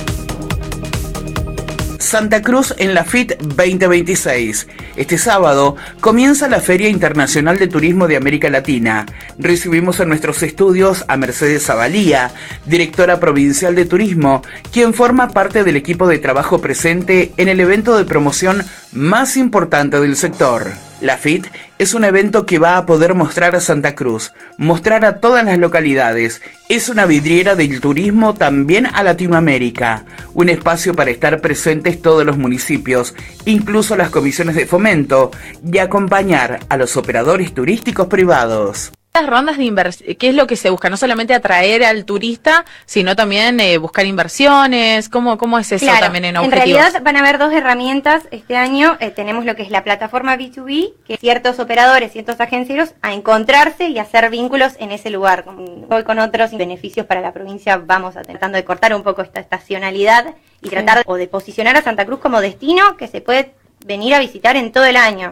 Santa Cruz en la F I T veinte veintiséis. Este sábado comienza la Feria Internacional de Turismo de América Latina. Recibimos en nuestros estudios a Mercedes Zavalía, directora provincial de Turismo, quien forma parte del equipo de trabajo presente en el evento de promoción más importante del sector. La F I T es un evento que va a poder mostrar a Santa Cruz, mostrar a todas las localidades. Es una vidriera del turismo también a Latinoamérica, un espacio para estar presentes todos los municipios, incluso las comisiones de fomento, y acompañar a los operadores turísticos privados. Las rondas de inversión, ¿qué es lo que se busca? No solamente atraer al turista, sino también eh, buscar inversiones. ¿Cómo, cómo es eso claro, también en objetivos? En realidad van a haber dos herramientas este año. Eh, tenemos lo que es la plataforma B dos B, que ciertos operadores, ciertos agencieros, a encontrarse y hacer vínculos en ese lugar. Hoy con otros beneficios para la provincia vamos a tratando de cortar un poco esta estacionalidad y sí. tratar o de posicionar a Santa Cruz como destino que se puede venir a visitar en todo el año.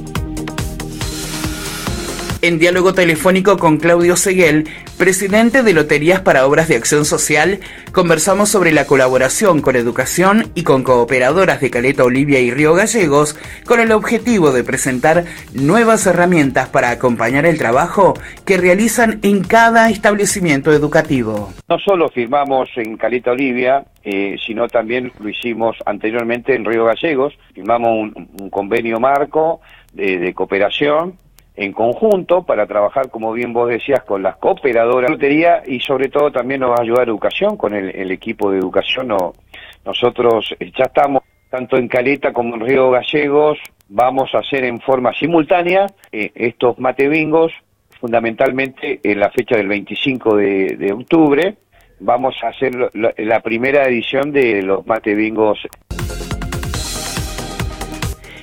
En diálogo telefónico con Claudio Seguel, presidente de Loterías para Obras de Acción Social, conversamos sobre la colaboración con educación y con cooperadoras de Caleta Olivia y Río Gallegos, con el objetivo de presentar nuevas herramientas para acompañar el trabajo que realizan en cada establecimiento educativo. No solo firmamos en Caleta Olivia, eh, sino también lo hicimos anteriormente en Río Gallegos, firmamos un, un convenio marco de, de cooperación en conjunto para trabajar, como bien vos decías, con las cooperadoras de lotería y sobre todo también nos va a ayudar educación, con el, el equipo de educación. No, nosotros ya estamos, tanto en Caleta como en Río Gallegos, vamos a hacer en forma simultánea eh, estos matebingos, fundamentalmente en la fecha del veinticinco de octubre, vamos a hacer la, la primera edición de los matebingos.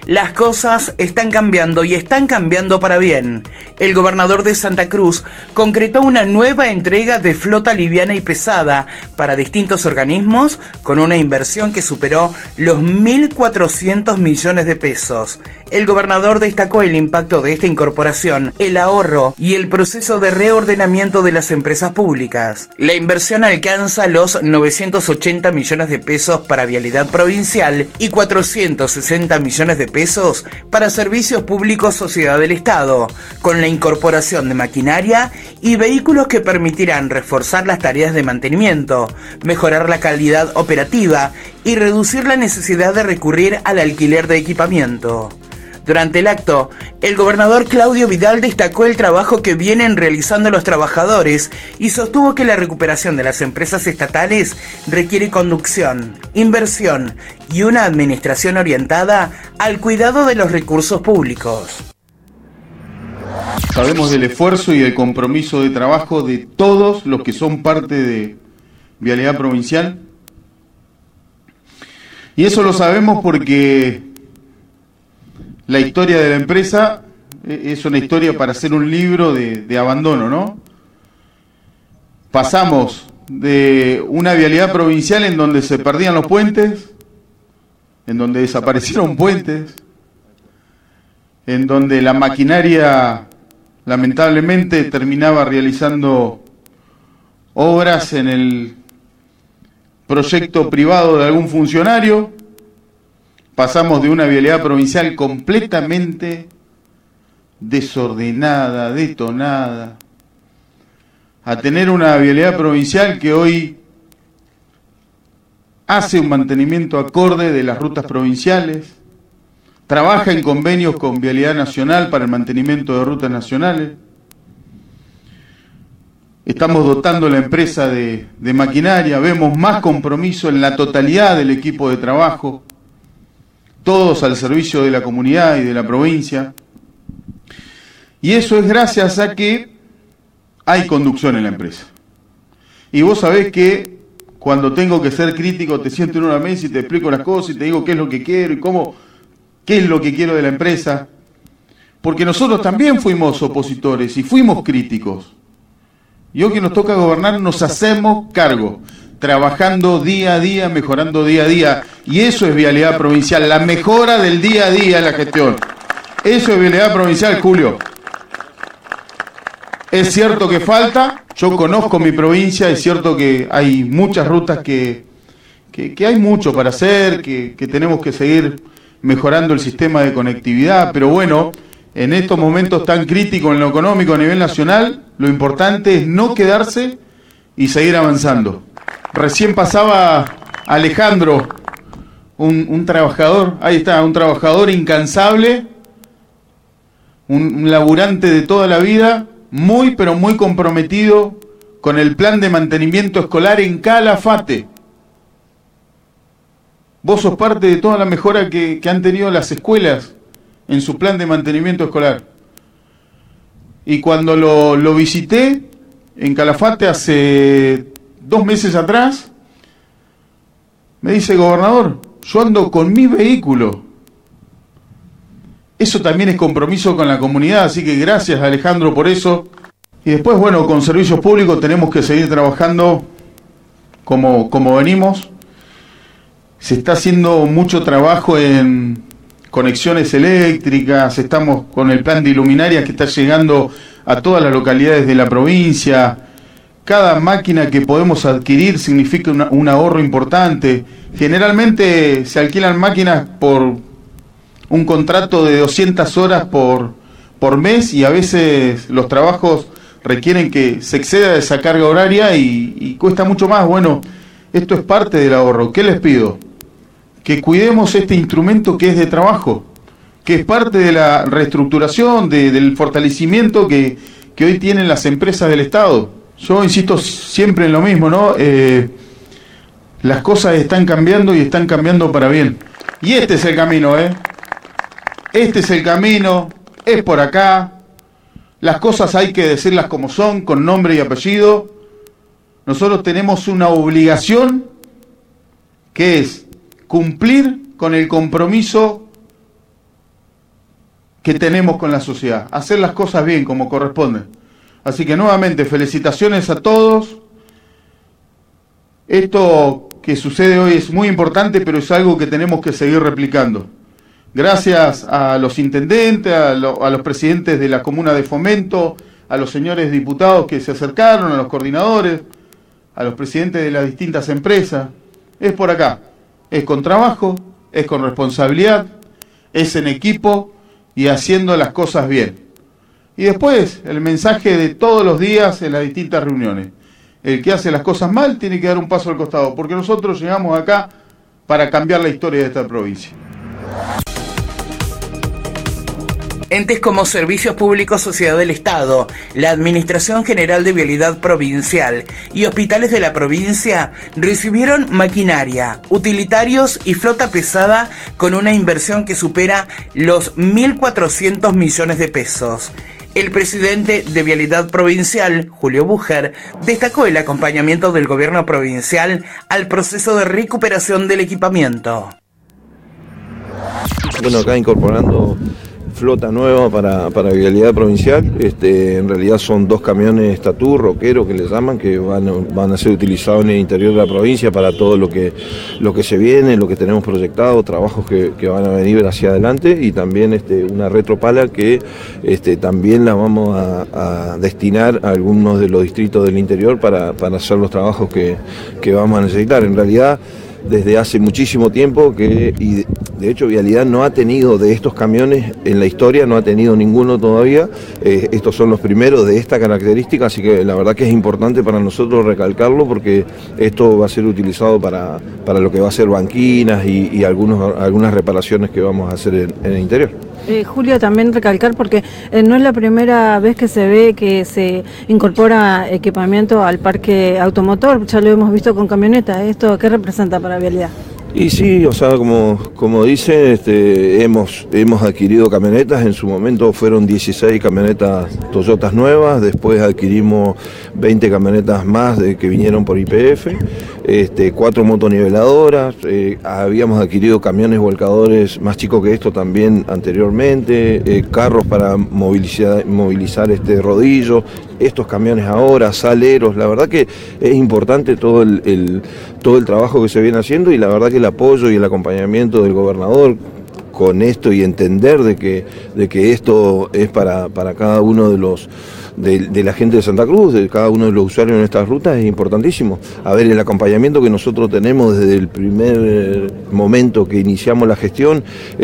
Las cosas están cambiando y están cambiando para bien. El gobernador de Santa Cruz concretó una nueva entrega de flota liviana y pesada para distintos organismos con una inversión que superó los mil cuatrocientos millones de pesos. El gobernador destacó el impacto de esta incorporación, el ahorro y el proceso de reordenamiento de las empresas públicas. La inversión alcanza los novecientos ochenta millones de pesos para vialidad provincial y cuatrocientos sesenta millones de pesos para servicios públicos Sociedad del Estado, con la incorporación de maquinaria y vehículos que permitirán reforzar las tareas de mantenimiento, mejorar la calidad operativa y reducir la necesidad de recurrir al alquiler de equipamiento. Durante el acto, el gobernador Claudio Vidal destacó el trabajo que vienen realizando los trabajadores y sostuvo que la recuperación de las empresas estatales requiere conducción, inversión y una administración orientada al cuidado de los recursos públicos. Sabemos del esfuerzo y del compromiso de trabajo de todos los que son parte de Vialidad Provincial. Y eso lo sabemos porque la historia de la empresa es una historia para hacer un libro de, de abandono, ¿no? Pasamos de una vialidad provincial en donde se perdían los puentes, en donde desaparecieron puentes, en donde la maquinaria lamentablemente terminaba realizando obras en el proyecto privado de algún funcionario. Pasamos de una vialidad provincial completamente desordenada, detonada, a tener una vialidad provincial que hoy hace un mantenimiento acorde de las rutas provinciales, trabaja en convenios con Vialidad Nacional para el mantenimiento de rutas nacionales. Estamos dotando la empresa de, de maquinaria, vemos más compromiso en la totalidad del equipo de trabajo, todos al servicio de la comunidad y de la provincia. Y eso es gracias a que hay conducción en la empresa. Y vos sabés que cuando tengo que ser crítico te siento en una mesa y te explico las cosas y te digo qué es lo que quiero y cómo, qué es lo que quiero de la empresa. Porque nosotros también fuimos opositores y fuimos críticos. Y hoy que nos toca gobernar nos hacemos cargo, trabajando día a día, mejorando día a día. Y eso es Vialidad Provincial, la mejora del día a día en la gestión. Eso es Vialidad Provincial, Julio. Es cierto que falta, yo conozco mi provincia, es cierto que hay muchas rutas que, que, que hay mucho para hacer, que, que tenemos que seguir mejorando el sistema de conectividad, pero bueno, en estos momentos tan críticos en lo económico a nivel nacional, lo importante es no quedarse y seguir avanzando. Recién pasaba Alejandro, un, un trabajador, ahí está, un trabajador incansable, un, un laburante de toda la vida, muy pero muy comprometido con el plan de mantenimiento escolar en Calafate. Vos sos parte de toda la mejora que, que han tenido las escuelas en su plan de mantenimiento escolar. Y cuando lo, lo visité en Calafate hace dos meses atrás, me dice: gobernador, yo ando con mi vehículo. Eso también es compromiso con la comunidad, así que gracias, Alejandro, por eso. Y después, bueno, con servicios públicos tenemos que seguir trabajando como, como venimos. Se está haciendo mucho trabajo en conexiones eléctricas, estamos con el plan de iluminarias que está llegando a todas las localidades de la provincia. Cada máquina que podemos adquirir significa una, un ahorro importante. Generalmente se alquilan máquinas por un contrato de doscientas horas por, por mes y a veces los trabajos requieren que se exceda de esa carga horaria y, y cuesta mucho más. Bueno, esto es parte del ahorro. ¿Qué les pido? Que cuidemos este instrumento que es de trabajo, que es parte de la reestructuración, de, del fortalecimiento que, que hoy tienen las empresas del Estado. Yo insisto siempre en lo mismo, ¿no? Eh, las cosas están cambiando y están cambiando para bien. Y este es el camino, ¿eh? Este es el camino, es por acá. Las cosas hay que decirlas como son, con nombre y apellido. Nosotros tenemos una obligación que es cumplir con el compromiso que tenemos con la sociedad, hacer las cosas bien como corresponde. Así que nuevamente felicitaciones a todos. Esto que sucede hoy es muy importante, pero es algo que tenemos que seguir replicando. Gracias a los intendentes, a, lo, a los presidentes de la comuna de Fomento, a los señores diputados que se acercaron, a los coordinadores, a los presidentes de las distintas empresas. Es por acá, es con trabajo, es con responsabilidad, es en equipo y haciendo las cosas bien. Y después, el mensaje de todos los días en las distintas reuniones. El que hace las cosas mal tiene que dar un paso al costado, porque nosotros llegamos acá para cambiar la historia de esta provincia. Entes como Servicios Públicos Sociedad del Estado, la Administración General de Vialidad Provincial y hospitales de la provincia recibieron maquinaria, utilitarios y flota pesada con una inversión que supera los mil cuatrocientos millones de pesos. El presidente de Vialidad Provincial, Julio Bucher, destacó el acompañamiento del gobierno provincial al proceso de recuperación del equipamiento. Bueno, acá incorporando flota nueva para, para Vialidad Provincial, este, en realidad son dos camiones Tatú, roquero que les llaman, que van, van a ser utilizados en el interior de la provincia para todo lo que, lo que se viene, lo que tenemos proyectado, trabajos que, que van a venir hacia adelante, y también este, una retropala que este, también la vamos a, a destinar a algunos de los distritos del interior para, para hacer los trabajos que, que vamos a necesitar. En realidad, desde hace muchísimo tiempo que, y de hecho Vialidad no ha tenido de estos camiones en la historia, no ha tenido ninguno todavía, eh, estos son los primeros de esta característica, así que la verdad que es importante para nosotros recalcarlo, porque esto va a ser utilizado para, para lo que va a ser banquinas y, y algunos, algunas reparaciones que vamos a hacer en, en el interior. Eh, Julio, también recalcar, porque eh, no es la primera vez que se ve que se incorpora equipamiento al parque automotor, ya lo hemos visto con camionetas. ¿Esto qué representa para Vialidad? Y sí, o sea, como, como dice, este, hemos, hemos adquirido camionetas, en su momento fueron dieciséis camionetas Toyotas nuevas, después adquirimos veinte camionetas más de, que vinieron por Y P F, este, cuatro motoniveladoras, eh, habíamos adquirido camiones volcadores más chicos que esto también anteriormente, eh, carros para movilizar, movilizar este rodillo, estos camiones ahora, saleros. La verdad que es importante todo el, el, todo el trabajo que se viene haciendo, y la verdad que el apoyo y el acompañamiento del gobernador con esto, y entender de que, de que esto es para, para cada uno de los de, de la gente de Santa Cruz, de cada uno de los usuarios en estas rutas, es importantísimo. A ver, el acompañamiento que nosotros tenemos desde el primer momento que iniciamos la gestión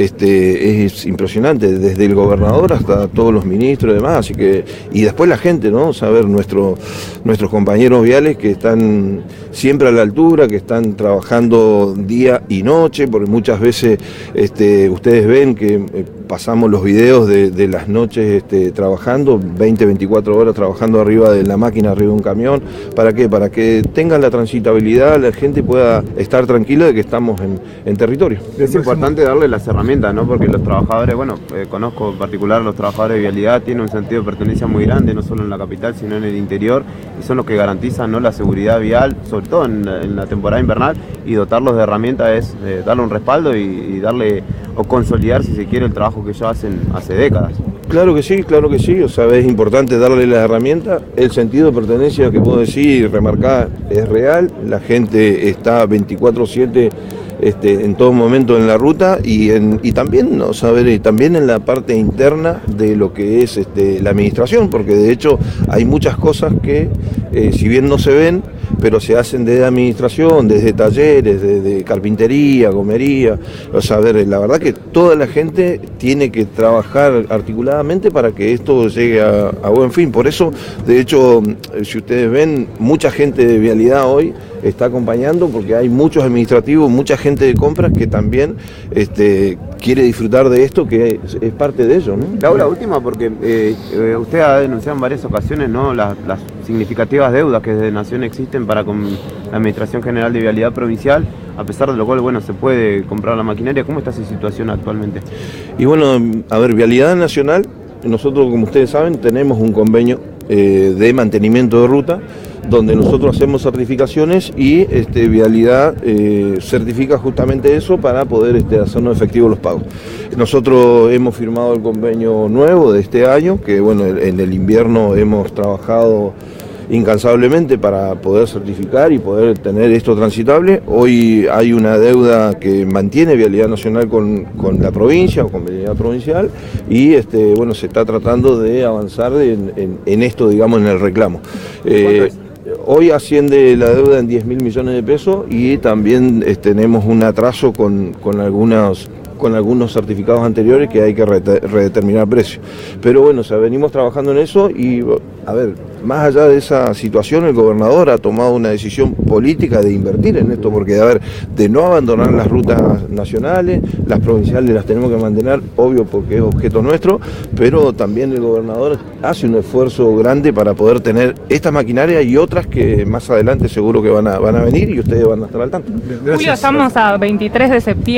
este, es impresionante, desde el gobernador hasta todos los ministros y demás, así que, y después la gente, ¿no? Saber nuestro, nuestros compañeros viales que están siempre a la altura, que están trabajando día y noche, porque muchas veces este, ustedes ven que eh, pasamos los videos de, de las noches este, trabajando, veinte, veinticuatro horas trabajando arriba de la máquina, arriba de un camión. ¿Para qué? Para que tengan la transitabilidad, la gente pueda estar tranquila de que estamos en, en territorio. Es importante darle las herramientas, ¿no? Porque los trabajadores, bueno, eh, conozco en particular a los trabajadores de Vialidad, tienen un sentido de pertenencia muy grande, no solo en la capital, sino en el interior, y son los que garantizan, ¿no?, la seguridad vial, sobre todo en, en la temporada invernal, y dotarlos de herramientas es eh, darle un respaldo y, y darle, o consolidar, si se quiere, el trabajo que ellos hacen hace décadas. Claro que sí, claro que sí, o sea, es importante darle las herramientas, el sentido de pertenencia que puedo decir y remarcar es real, la gente está veinticuatro siete este, en todo momento en la ruta, y, en, y también, ¿no? Saber, y también en la parte interna de lo que es este, la administración, porque de hecho hay muchas cosas que eh, si bien no se ven, pero se hacen desde administración, desde talleres, desde carpintería, gomería. O sea, a ver, la verdad que toda la gente tiene que trabajar articuladamente para que esto llegue a, a buen fin. Por eso, de hecho, si ustedes ven, mucha gente de Vialidad hoy está acompañando, porque hay muchos administrativos, mucha gente de compras que también este, quiere disfrutar de esto, que es, es parte de ello, ¿no? Laura, última, porque eh, eh, usted ha denunciado en varias ocasiones, ¿no?, las, las significativas deudas que desde Nación existen para con la Administración General de Vialidad Provincial, a pesar de lo cual, bueno, se puede comprar la maquinaria. ¿Cómo está esa situación actualmente? Y bueno, a ver, Vialidad Nacional, nosotros, como ustedes saben, tenemos un convenio eh, de mantenimiento de ruta, donde nosotros hacemos certificaciones y este, Vialidad eh, certifica justamente eso para poder este, hacernos efectivos los pagos. Nosotros hemos firmado el convenio nuevo de este año, que bueno, en el invierno hemos trabajado incansablemente para poder certificar y poder tener esto transitable. Hoy hay una deuda que mantiene Vialidad Nacional con, con la provincia o con Vialidad Provincial y este, bueno, se está tratando de avanzar en, en, en esto, digamos, en el reclamo. Eh, Hoy asciende la deuda en diez mil millones de pesos y también eh, tenemos un atraso con, con algunas... con algunos certificados anteriores que hay que redeterminar precios. Pero bueno, o sea, venimos trabajando en eso y, a ver, más allá de esa situación, el gobernador ha tomado una decisión política de invertir en esto, porque, a ver, de no abandonar las rutas nacionales, las provinciales las tenemos que mantener, obvio, porque es objeto nuestro, pero también el gobernador hace un esfuerzo grande para poder tener esta maquinaria y otras que más adelante seguro que van a, van a venir y ustedes van a estar al tanto. Julio, estamos a veintitrés de septiembre.